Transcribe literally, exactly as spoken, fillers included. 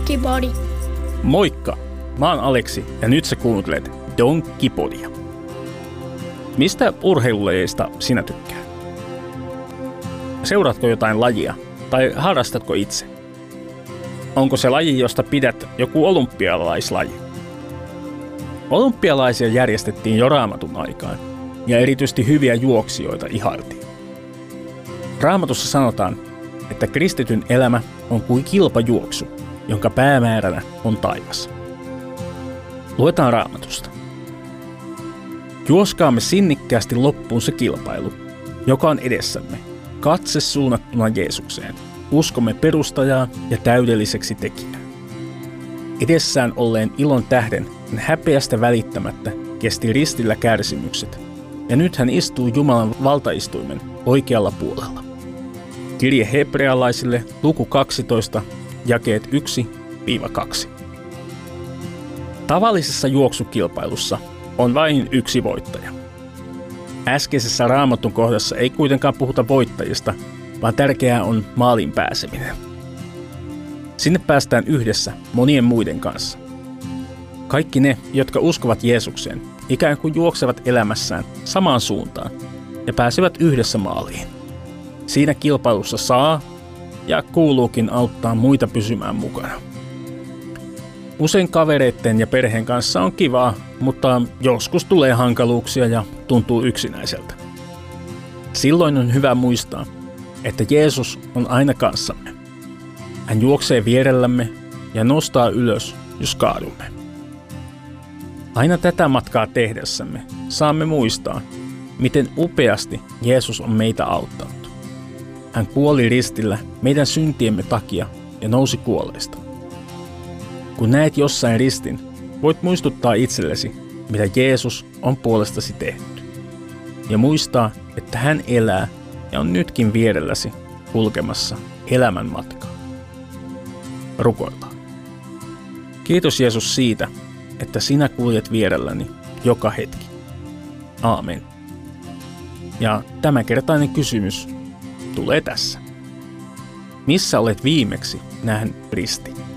Donkkipodi. Moikka! Mä oon Aleksi ja nyt sä kuuntelet Donkkipodia. Mistä urheilulajeista sinä tykkää? Seuraatko jotain lajia tai harrastatko itse? Onko se laji, josta pidät joku olympialaislaji? Olympialaisia järjestettiin jo Raamatun aikaan ja erityisesti hyviä juoksijoita ihailtiin. Raamatussa sanotaan, että kristityn elämä on kuin kilpajuoksu, jonka päämääränä on taivas. Luetaan Raamatusta. Juoskaamme sinnikkäästi loppuun se kilpailu, joka on edessämme, katse suunnattuna Jeesukseen, uskomme perustajaa ja täydelliseksi tekijää. Edessään olleen ilon tähden hän häpeästä välittämättä kesti ristillä kärsimykset, ja nyt hän istuu Jumalan valtaistuimen oikealla puolella. Kirje hebrealaisille luku kaksitoista, jakeet yksi kaksi. Tavallisessa juoksukilpailussa on vain yksi voittaja. Äskeisessä Raamatun kohdassa ei kuitenkaan puhuta voittajista, vaan tärkeää on maaliin pääseminen. Sinne päästään yhdessä monien muiden kanssa. Kaikki ne, jotka uskovat Jeesukseen, ikään kuin juoksevat elämässään samaan suuntaan ja pääsevät yhdessä maaliin. Siinä kilpailussa saa ja kuuluukin auttaa muita pysymään mukana. Usein kavereitten ja perheen kanssa on kivaa, mutta joskus tulee hankaluuksia ja tuntuu yksinäiseltä. Silloin on hyvä muistaa, että Jeesus on aina kanssamme. Hän juoksee vierellämme ja nostaa ylös, jos kaadumme. Aina tätä matkaa tehdessämme saamme muistaa, miten upeasti Jeesus on meitä auttanut. Hän kuoli ristillä meidän syntiemme takia ja nousi kuolleista. Kun näet jossain ristin, voit muistuttaa itsellesi, mitä Jeesus on puolestasi tehnyt. Ja muistaa, että hän elää ja on nytkin vierelläsi kulkemassa elämän matkaa. Rukoillaan. Kiitos Jeesus siitä, että sinä kuljet vierelläni joka hetki. Aamen. Ja tämänkertainen kysymys tulee tässä. Missä olet viimeksi nähnyt ristin?